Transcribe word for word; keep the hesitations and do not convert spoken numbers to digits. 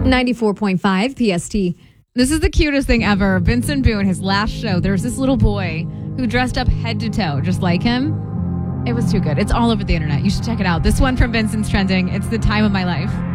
ninety-four point five P S T. This is the cutest thing ever. Vincent Boone, his last show, there was this little boy who dressed up head to toe, just like him. It was too good. It's all over the internet. You should check it out. This one from Vincent's trending. It's the time of my life.